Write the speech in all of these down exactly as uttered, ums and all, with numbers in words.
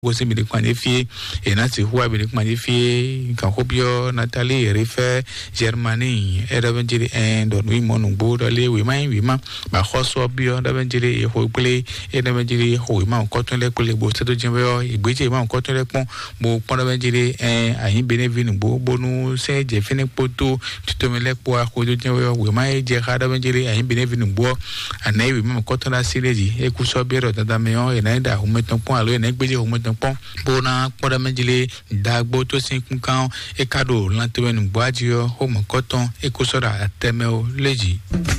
Gosi mi de kwanifie e na ti huwa mi de kwanifie kan hobio Nathalie refe Germany e da benjiri en do wi monu bo do le wi mai wi ma ba khoso bio da benjiri e ho pele e da benjiri ho ma ko tun le pele bo se do jenwe o igbeje ma ko tun le pon bo pon da benjiri en ayin benevinu bo bonu se je fini poto tuto me le po a ko do jenwe o wi mai je ha da benjiri ayin benevinu bo anai wi ma ko tun la sileji e ku so biro da da me o e na da hu meton pon alo e na igbeje hu meton pon bona poda menjile dagbo to sin kunkan e kado lantewenu gbajiyo ho mo koton e ko sora atemeo leji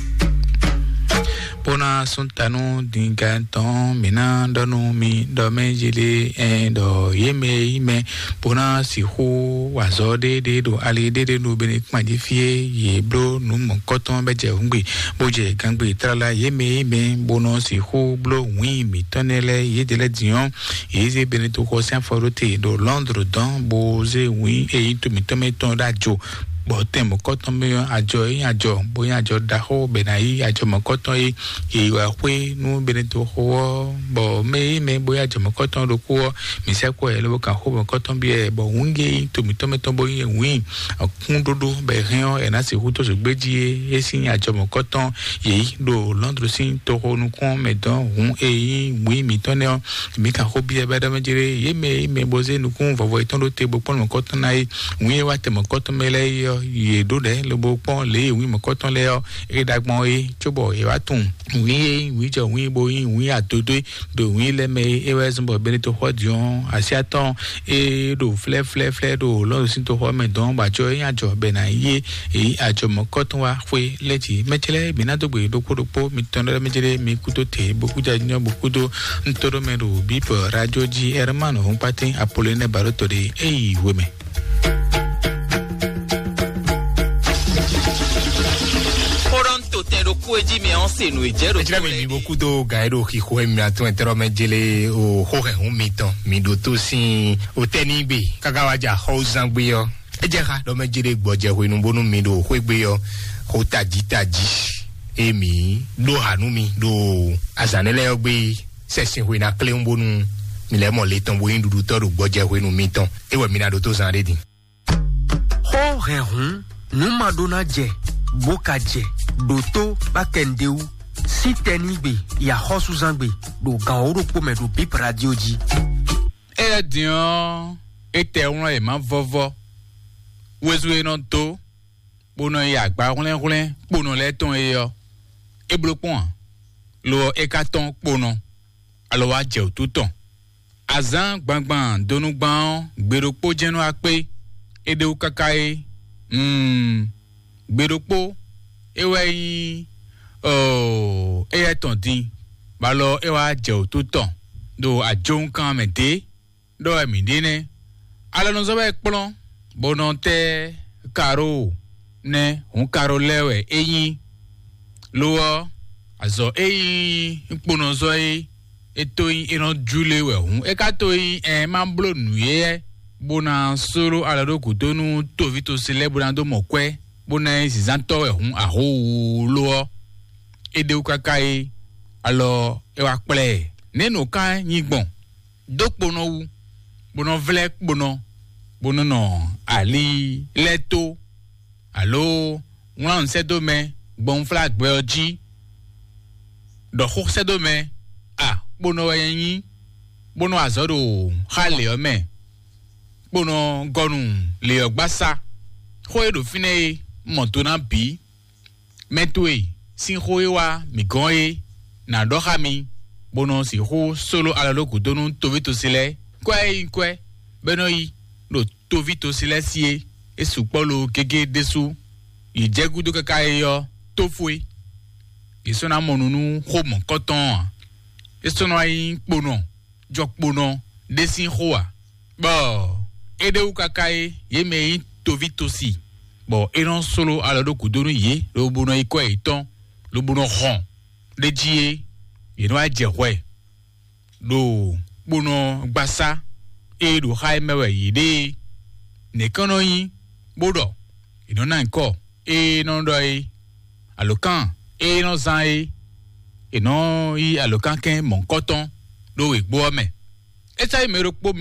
bona suntanu dinganton mina donu mi do menjile en do yeme ime bona si ho wazode de do ali de de no bene kmadifie ye blo nu mo koton beje hungbe boje gangbe trala yeme ime bona si ho blo wi mi tonele ye de la dion ye bene to ko san forote do Londres don boze wi e to mi tometon rajo bo temo koton me ajo yin ajo boya ajo da ho benai ajo mo koton yi e wa pe nu bene to ho bo me me boya ajo mo koton ro ko mi se ko e lo ka ho mo koton bi e bo unge to mi to me to bo yin wi akun dodo be rin e na se hu to so gbeji e sin ajo mo koton yi do Londres sin to ho nu kon me don hun e yin wi mi to ne o mi ka ho bi e ba da me jire ye me me boze nu kun vo vo ton do te bo pon mo koton nai wi wa te mo koton me le ye do de le bo pon le wi mo koton le o e dagbon e chobo e wa tun wi wi jo wi bo yin wi atodo do wi le me e wa zumbo benito hodion asiaton e do fle fle fle do lo sin to ho me don ba jo yin ajo be na ye e ajo mo koton wa fwe leji mechele bina do gbe do kodopo mi ton le mejele mi kuto te boku ja nyo boku do ntoro me do bip radio ji hermano hon patin Apolline Baroto de e weme Kueji me onse no ejero ejira mi beaucoup do gairo ki ko mi atun entero mejele o ho he un miton mi do to sin o teni gbe kagawaja ho zangbe yo ejera do mejele gboje ho inu bonu mi do ho gbe yo ho taji taji emi do hanu mi do azanele yo gbe sesin ho na kle un bonu mi le mo le ton bo yin dudu to do gboje ho inu miton e we mi na do to san redi ho he hun nu madona je bokaje doto bakendeu sitenigbe ya hosuzangbe do gaoro po me do bip radio ji e dion e te won e ma vovo wezu e no to bono ya gba runlen runlen bono le ton e yo e blopon lo e ka ton bono alo wa je otuton azan gbangban donu gban gberopo jenu ape e de ukakae mm gberopo ewe yin oh e ton din ba lo e wa je otuton do ajo nkan mede do emi dine ala no so be plon bono te karo ne un karo lewe eyin lo azo eyin npono zo e eto yin iran jule we hun e ka to yin e ma blo nu ye bona soro ala do ku tonu to vito sele bona do mokwe bona sizanto e hun aho lo ede ukakai alo e wa ple nenu ka yigbon dokpono wu bono vle bono bono no ali leto alo won se do me gbon flag beoji do ho se do me ah bono yin bono azoro hale o me bono gonu le ogbasa ho e do fine montona bi metwe sin hoewa mi goe na dohami bono si ho solo ala lo kudonu tovito sile kwe kwe beno yi lo tovito sile sie esu polo gege desu ijegudo kaka yo tofue isona monunu homo koton isona yi pono jok pono desin hoa bo ede ukakae yeme tovito si bo eran solo ala do kudonu ye lo bono iko iton lo bono hon de jie ino ajewe do bono gbasa e do hai mewe yide ne kono yin bodo ino na nko e no do e alokan e no zan e ino yi alokan ken mon koton do we gbo me esa imero po